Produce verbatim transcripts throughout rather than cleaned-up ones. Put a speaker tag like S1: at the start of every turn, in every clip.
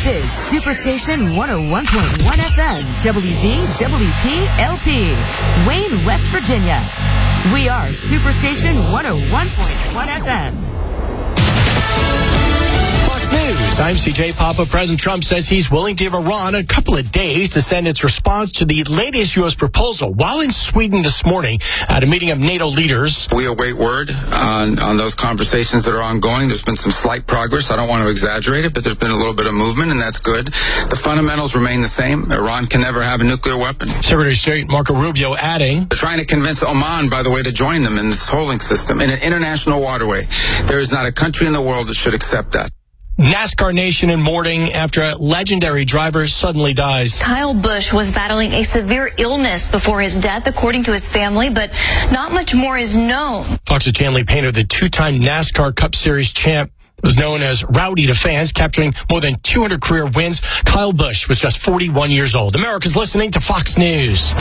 S1: This is Superstation one oh one point one F M, W V W P L P, Wayne, West Virginia. We are Superstation one oh one point one F M.
S2: News. I'm C J Papa. President Trump says he's willing to give Iran a couple of days to send its response to the latest U S proposal. While in Sweden this morning at a meeting of NATO leaders,
S3: we await word on, on those conversations that are ongoing. There's been some slight progress. I don't want to exaggerate it, but there's been a little bit of movement, and that's good. The fundamentals remain the same. Iran can never have a nuclear weapon.
S2: Secretary of State Marco Rubio adding,
S3: they're trying to convince Oman, by the way, to join them in this tolling system in an international waterway. There is not a country in the world that should accept that.
S2: NASCAR Nation in mourning after a legendary driver suddenly dies.
S4: Kyle Busch was battling a severe illness before his death, according to his family, but not much more is known. Fox's Chanley Painter, the two-time NASCAR Cup Series champ, was known as Rowdy to fans, capturing more than two hundred career wins. Kyle Busch was just forty-one years old. America's listening to Fox News.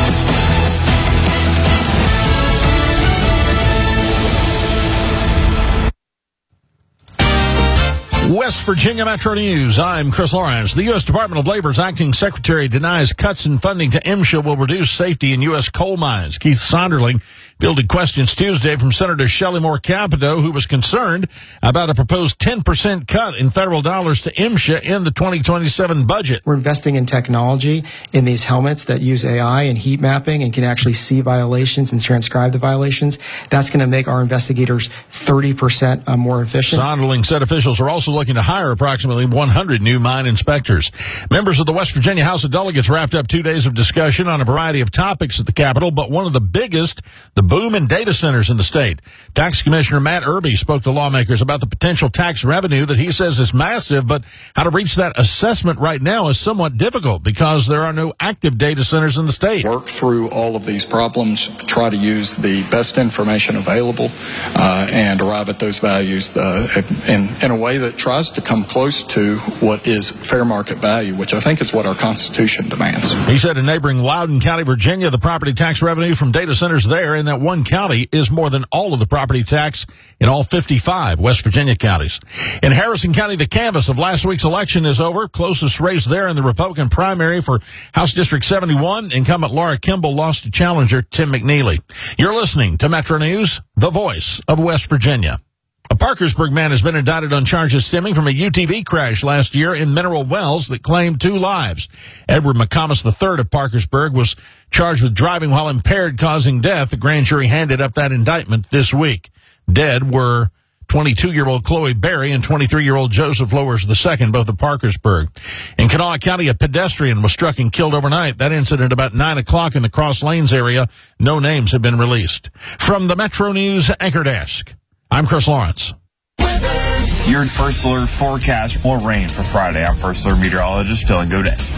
S5: West Virginia Metro News. I'm Chris Lawrence. The U S Department of Labor's acting secretary denies cuts in funding to MSHA will reduce safety in U S coal mines. Keith Sonderling fielded questions Tuesday from Senator Shelley Moore Capito, who was concerned about a proposed ten percent cut in federal dollars to MSHA in the twenty twenty-seven budget.
S6: We're investing in technology in these helmets that use A I and heat mapping and can actually see violations and transcribe the violations. That's going to make our investigators thirty percent more efficient.
S5: Sonderling said officials are also looking to hire approximately one hundred new mine inspectors. Members of the West Virginia House of Delegates wrapped up two days of discussion on a variety of topics at the Capitol, but one of the biggest, the boom in data centers in the state. Tax Commissioner Matt Irby spoke to lawmakers about the potential tax revenue that he says is massive, but how to reach that assessment right now is somewhat difficult because there are no active data centers in the state.
S7: Work through all of these problems, try to use the best information available, uh, and arrive at those values uh, in, in a way that tries to come close to what is fair market value, which I think is what our Constitution demands.
S5: He said in neighboring Loudoun County, Virginia, the property tax revenue from data centers there in that one county is more than all of the property tax in all fifty-five West Virginia counties. In Harrison County, the canvass of last week's election is over. Closest race there in the Republican primary for House District seventy-one. Incumbent Laura Kimball lost to challenger Tim McNeely. You're listening to Metro News, the voice of West Virginia. A Parkersburg man has been indicted on charges stemming from a U T V crash last year in Mineral Wells that claimed two lives. Edward McComas the third of Parkersburg was charged with driving while impaired, causing death. The grand jury handed up that indictment this week. Dead were twenty-two-year-old Chloe Berry and twenty-three-year-old Joseph Lowers the second, both of Parkersburg. In Kanawha County, a pedestrian was struck and killed overnight. That incident about nine o'clock in the Cross Lanes area. No names have been released. From the Metro News Anchor Desk, I'm Chris Lawrence.
S8: Your First Alert forecast. More rain for Friday. I'm First Alert meteorologist Dylan Godet.